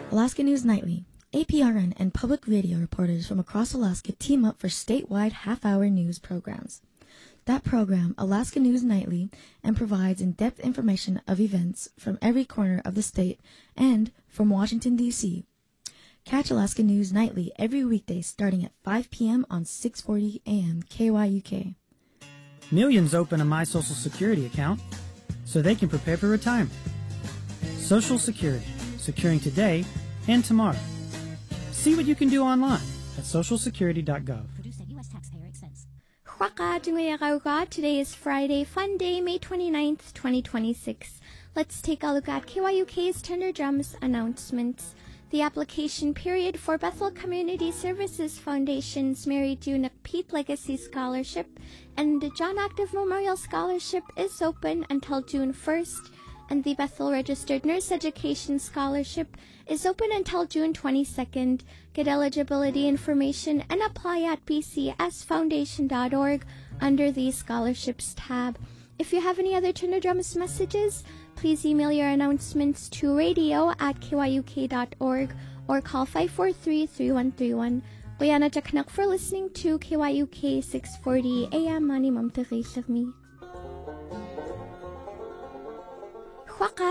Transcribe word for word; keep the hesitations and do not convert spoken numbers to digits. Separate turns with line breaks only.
Alaska News Nightly. A P R N and public radio reporters from across Alaska team up for statewide half-hour news programs. That program, Alaska News Nightly, and provides in-depth information of events from every corner of the state and from Washington, D C Catch Alaska News Nightly every weekday starting at five p.m. on six forty a.m. K Y U K.
Millions open a My Social Security account so they can prepare for retirement. Social Security, securing today and tomorrow. See what you can do online at social security dot gov.
Produced at U S taxpayer expense.
Today is Friday, Fun Day, May twenty-ninth, twenty twenty-six. Let's take a look at K Y U K's Tender Drums announcements. The application period for Bethel Community Services Foundation's Mary June Peat Legacy Scholarship and the John Active Memorial Scholarship is open until June first, and the Bethel Registered Nurse Education Scholarship is open until June twenty-second. Get eligibility information and apply at b c s foundation dot org under the Scholarships tab. If you have any other Tender Drums messages, please email your announcements to radio at k y u k dot org or call five four three, three one three one. Wayana Jaknak for listening to K Y U K six forty A M Mani Mamtari Sirmi.